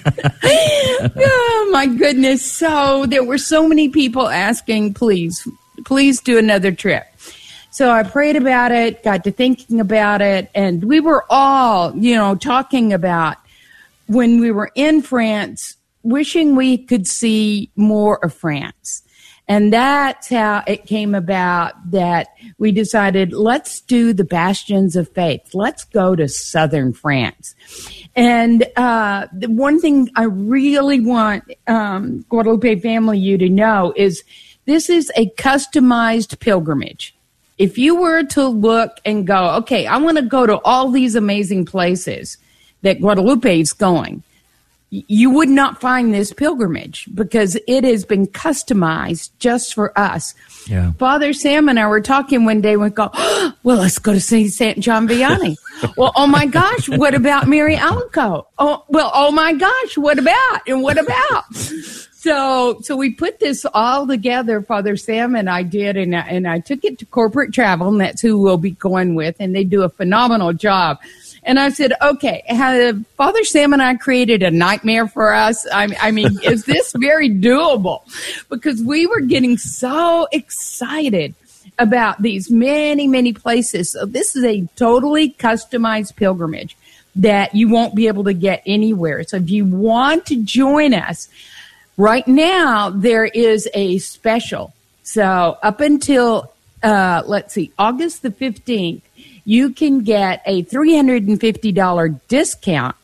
Oh, my goodness. So there were so many people asking, please, please do another trip. So I prayed about it, got to thinking about it, and we were all, you know, talking about when we were in France, wishing we could see more of France. And that's how it came about that we decided, let's do the Bastions of Faith. Let's go to southern France. And uh, the one thing I really want um, Guadalupe family you to know is this is a customized pilgrimage. If you were to look and go, okay, I want to go to all these amazing places that Guadalupe is going, you would not find this pilgrimage because it has been customized just for us. Yeah. Father Sam and I were talking one day and we go, oh, well, let's go to Saint John Vianney. Well, oh my gosh, what about Mary Alacoque? Oh, well, oh my gosh, what about? And what about? So, so we put this all together, Father Sam and I did, and I, and I took it to Corporate Travel, and that's who we'll be going with, and they do a phenomenal job. And I said, okay, have Father Sam and I created a nightmare for us? I, I mean, is this very doable? Because we were getting so excited about these many, many places. So this is a totally customized pilgrimage that you won't be able to get anywhere. So if you want to join us, right now there is a special. So up until, uh, let's see, August the fifteenth, you can get a three hundred fifty dollars discount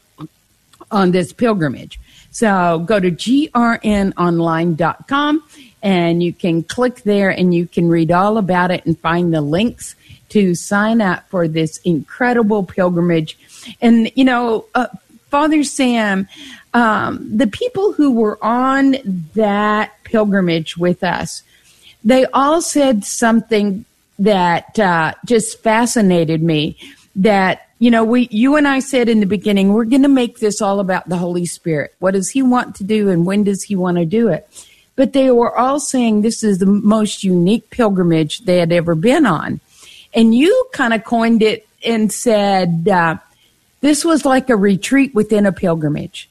on this pilgrimage. So go to G R N online dot com and you can click there and you can read all about it and find the links to sign up for this incredible pilgrimage. And, you know, uh, Father Sam, um, the people who were on that pilgrimage with us, they all said something that uh, just fascinated me. That, you know, we, you and I said in the beginning, we're going to make this all about the Holy Spirit. What does he want to do and when does he want to do it? But they were all saying this is the most unique pilgrimage they had ever been on. And you kind of coined it and said uh, this was like a retreat within a pilgrimage.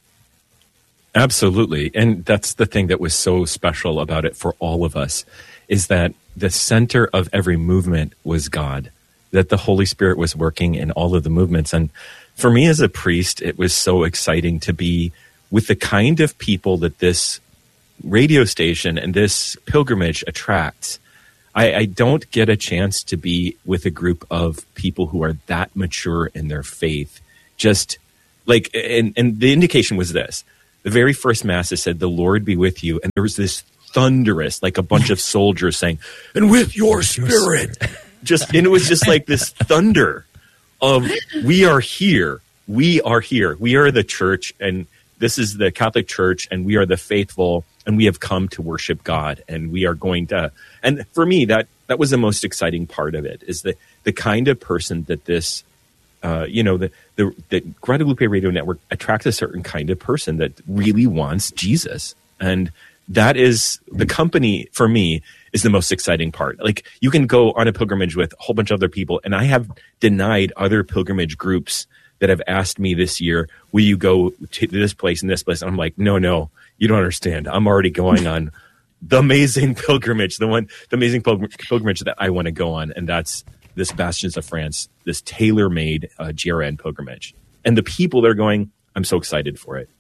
Absolutely. And that's the thing that was so special about it for all of us, is that the center of every movement was God, that the Holy Spirit was working in all of the movements. And for me as a priest, it was so exciting to be with the kind of people that this radio station and this pilgrimage attracts. I, I don't get a chance to be with a group of people who are that mature in their faith. Just like, and, and the indication was this. The very first Mass, it said, "The Lord be with you." And there was this thunderous, like a bunch of soldiers saying, "And with your spirit." Just, and it was just like this thunder of, we are here. We are here. We are the church, and this is the Catholic Church, and we are the faithful, and we have come to worship God, and we are going to, and for me, that, that was the most exciting part of it, is the, the kind of person that this, uh, you know, the, the, the Guadalupe Radio Network attracts a certain kind of person that really wants Jesus. And that is, the company, for me, is the most exciting part. Like, you can go on a pilgrimage with a whole bunch of other people, and I have denied other pilgrimage groups that have asked me this year, will you go to this place and this place? And I'm like, no, no, you don't understand. I'm already going on the amazing pilgrimage, the one, the amazing pilgr- pilgrimage that I want to go on. And that's this Bastions of France, this tailor-made uh, G R N pilgrimage. And the people that are going, I'm so excited for it.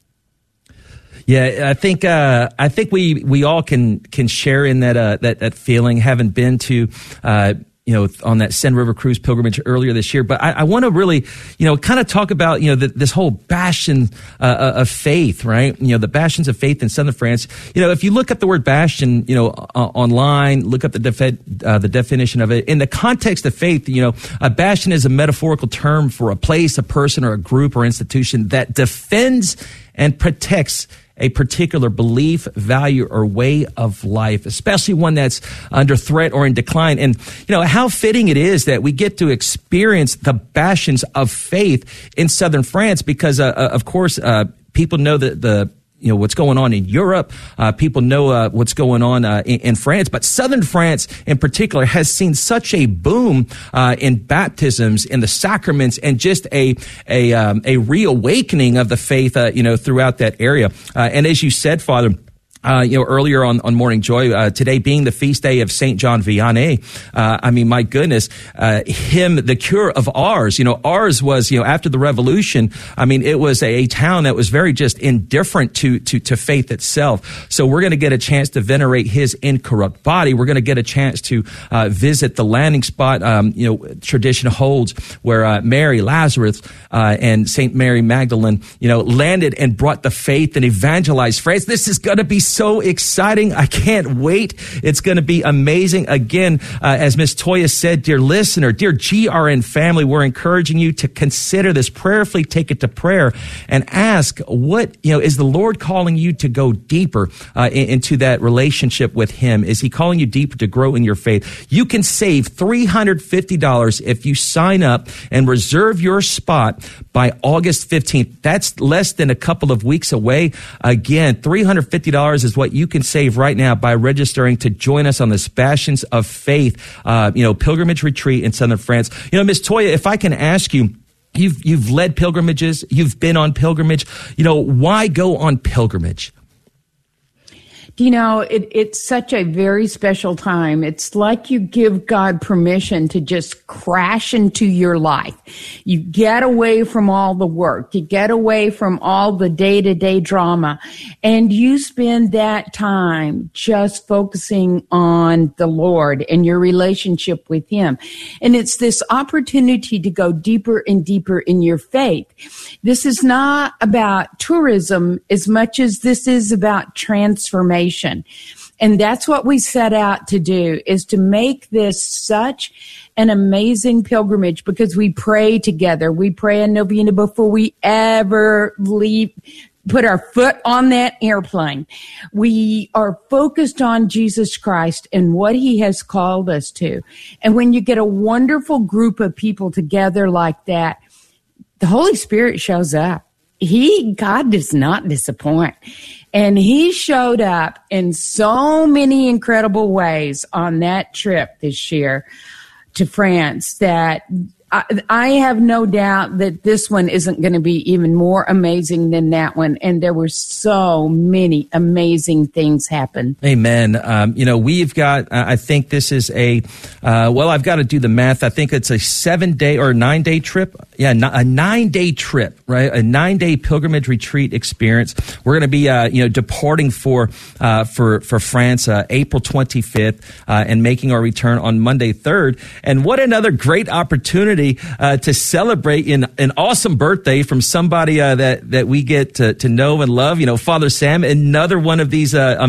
Yeah, I think uh, I think we, we all can can share in that uh, that that feeling. Having been to uh, you know on that Seine River Cruise pilgrimage earlier this year, but I, I want to really you know kind of talk about you know the, this whole bastion uh, of faith, right? You know the bastions of faith in southern France. You know if you look up the word bastion, you know uh, online, look up the defi- uh, the definition of it in the context of faith. You know, a bastion is a metaphorical term for a place, a person, or a group or institution that defends and protects a particular belief, value, or way of life, especially one that's under threat or in decline. And, you know, how fitting it is that we get to experience the bastions of faith in southern France because, uh, of course, uh, people know that the you know, what's going on in Europe. Uh, people know uh, what's going on uh, in, in France. But southern France in particular has seen such a boom uh, in baptisms, in the sacraments, and just a a, um, a reawakening of the faith, uh, you know, throughout that area. Uh, and as you said, Father, Uh, you know, earlier on, on Morning Joy, uh, today being the feast day of Saint John Vianney, uh, I mean, my goodness, uh, him, the cure of Ars, you know, Ars was, you know, after the revolution, I mean, it was a, a town that was very just indifferent to, to, to faith itself. So we're going to get a chance to venerate his incorrupt body. We're going to get a chance to, uh, visit the landing spot, um, you know, tradition holds where, uh, Mary, Lazarus, uh, and Saint Mary Magdalene, you know, landed and brought the faith and evangelized France. This is going to be so exciting. I can't wait. It's going to be amazing. Again, uh, as Miss Toya said, dear listener, dear G R N family, we're encouraging you to consider this, prayerfully take it to prayer and ask what, you know, is the Lord calling you to go deeper uh, in, into that relationship with him? Is he calling you deeper to grow in your faith? You can save three hundred fifty dollars if you sign up and reserve your spot by August fifteenth. That's less than a couple of weeks away. Again, three hundred fifty dollars is what you can save right now by registering to join us on this Bastions of Faith, uh, you know, pilgrimage retreat in southern France. You know, Miss Toya, if I can ask you, you've you've led pilgrimages, you've been on pilgrimage. You know, why go on pilgrimage? You know, it, it's such a very special time. It's like you give God permission to just crash into your life. You get away from all the work. You get away from all the day-to-day drama. And you spend that time just focusing on the Lord and your relationship with him. And it's this opportunity to go deeper and deeper in your faith. This is not about tourism as much as this is about transformation. And that's what we set out to do, is to make this such an amazing pilgrimage, because we pray together. We pray a novena before we ever leave put our foot on that airplane. We are focused on Jesus Christ and what he has called us to. And when you get a wonderful group of people together like that, the Holy Spirit shows up. He, God does not disappoint. And he showed up in so many incredible ways on that trip this year to France that I, I have no doubt that this one isn't going to be even more amazing than that one. And there were so many amazing things happen. Amen. Um, you know, we've got, uh, I think this is a, uh, well, I've got to do the math. I think it's a seven day or nine day trip. Yeah, a nine day trip, right? A nine day pilgrimage retreat experience. We're going to be, uh, you know, departing for, uh, for, for France, uh, April twenty-fifth, uh, and making our return on Monday third. And what another great opportunity Uh, to celebrate in an awesome birthday from somebody uh, that that we get to, to know and love. You know, Father Sam, another one of these uh,